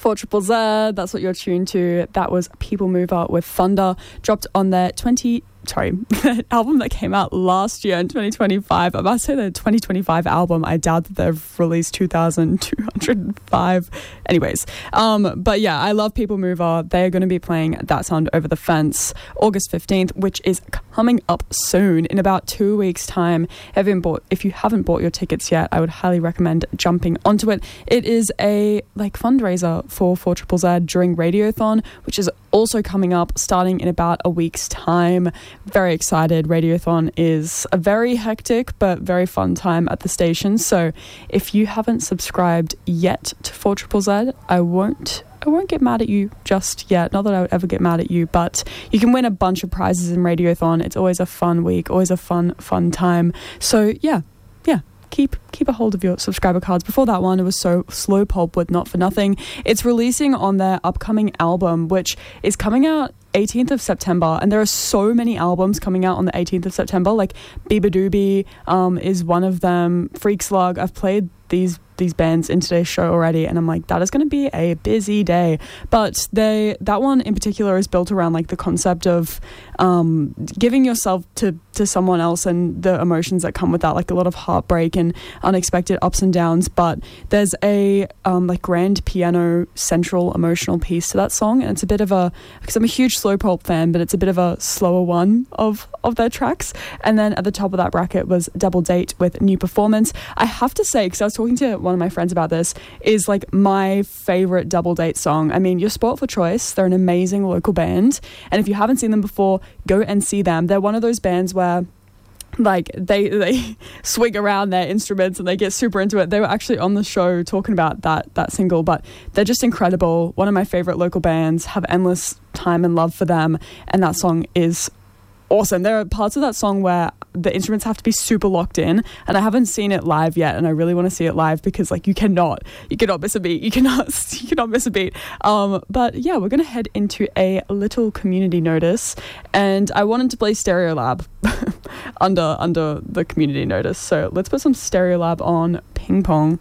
4 Triple Z, that's what you're tuned to. That was People Mover with Thunder, dropped on their album that came out last year in 2025. I must say the 2025 album, I doubt that they've released 2,205. Anyways, but yeah, I love People Mover. They're going to be playing That Sound Over the Fence August 15th, which is coming up soon in about 2 weeks' time. If you haven't bought your tickets yet, I would highly recommend jumping onto it. It is a fundraiser for 4 Triple Z during Radiothon, which is also coming up starting in about a week's time. Very excited. Radiothon is a very hectic but very fun time at the station. So if you haven't subscribed yet to 4 Triple Z, I won't get mad at you just yet. Not that I would ever get mad at you, but you can win a bunch of prizes in Radiothon. It's always a fun week, always a fun time. So yeah. Keep a hold of your subscriber cards. Before that one, it was so Slow Pulp with Not For Nothing. It's releasing on their upcoming album, which is coming out 18th of September, and there are so many albums coming out on the 18th of September. Like Biba Doobie is one of them. Freak Slug. I've played these bands in today's show already, and I'm like, that is going to be a busy day. But that one in particular is built around like the concept of giving yourself to someone else and the emotions that come with that, like a lot of heartbreak and unexpected ups and downs. But there's a like grand piano central emotional piece to that song, and it's a bit of because I'm a huge Slow Pulp fan, but it's a bit of a slower one of their tracks. And then at the top of that bracket was Double Date with New Performance. I have to say, because I was talking to one of my friends about this, is like my favorite Double Date song. I mean, you're sport for choice. They're an amazing local band, and if you haven't seen them before, go and see them. They're one of those bands where like they swing around their instruments and they get super into it. They were actually on the show talking about that single, but they're just incredible. One of my favorite local bands. Have endless time and love for them, and that song is awesome. There are parts of that song where the instruments have to be super locked in, and I haven't seen it live yet, and I really want to see it live because like you cannot miss a beat. You cannot miss a beat. But yeah, we're gonna head into a little community notice, and I wanted to play Stereolab under the community notice. So let's put some Stereolab on. Ping Pong.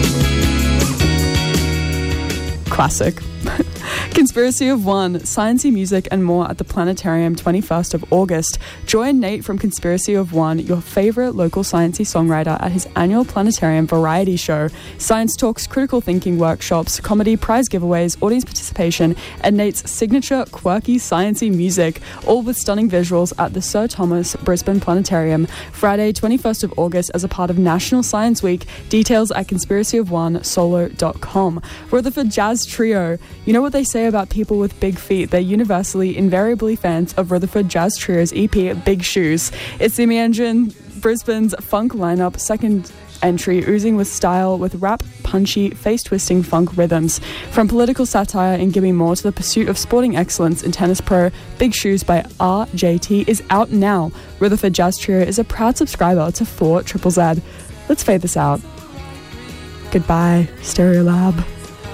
Classic. Conspiracy of One, sciencey music and more at the Planetarium 21st of August. Join Nate from Conspiracy of One, your favourite local sciencey songwriter, at his annual Planetarium variety show. Science talks, critical thinking workshops, comedy, prize giveaways, audience participation, and Nate's signature quirky sciencey music, all with stunning visuals at the Sir Thomas Brisbane Planetarium. Friday 21st of August as a part of National Science Week. Details at conspiracyofonesolo.com. Rutherford Jazz Trio. You know what they say about people with big feet? They're universally, invariably fans of Rutherford Jazz Trio's EP, Big Shoes. It's the Meandrin Brisbane's funk lineup, second entry, oozing with style, with rap, punchy, face-twisting funk rhythms. From political satire in Gimme More to the pursuit of sporting excellence in Tennis Pro, Big Shoes by RJT is out now. Rutherford Jazz Trio is a proud subscriber to 4 Triple Z. Let's fade this out. Goodbye, Stereolab.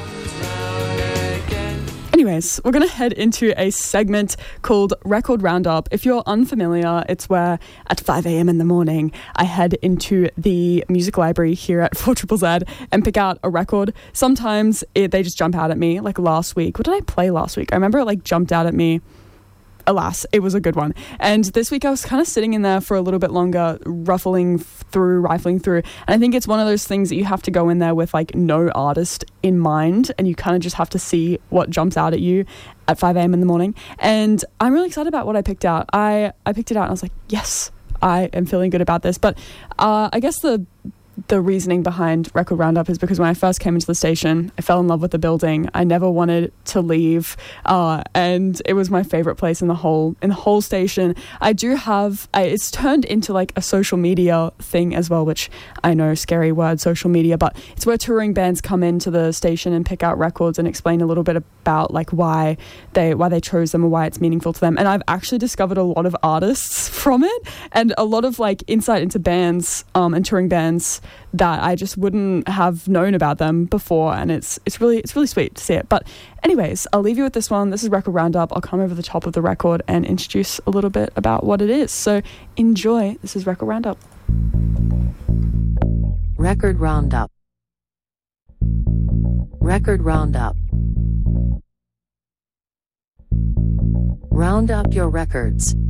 Anyways, we're going to head into a segment called Record Roundup. If you're unfamiliar, it's where at 5 a.m. in the morning, I head into the music library here at 4 Triple Z and pick out a record. Sometimes they just jump out at me, like last week. What did I play last week? I remember it jumped out at me. Alas, it was a good one. And this week I was kind of sitting in there for a little bit longer, rifling through. And I think it's one of those things that you have to go in there with no artist in mind, and you kind of just have to see what jumps out at you at 5 a.m. in the morning. And I'm really excited about what I picked out. I picked it out and I was like, yes, I am feeling good about this. But I guess the reasoning behind Record Roundup is because when I first came into the station, I fell in love with the building. I never wanted to leave, and it was my favorite place in the whole station. I do have it's turned into a social media thing as well, which I know, scary word, social media, but it's where touring bands come into the station and pick out records and explain a little bit about why they chose them or why it's meaningful to them. And I've actually discovered a lot of artists from it, and a lot of insight into bands and touring bands that I just wouldn't have known about them before, and it's really sweet to see it. But anyways, I'll leave you with this one. This is Record Roundup. I'll come over the top of the record and introduce a little bit about what it is. So enjoy. This is Record Roundup. Record Roundup. Record Roundup. Round up your records.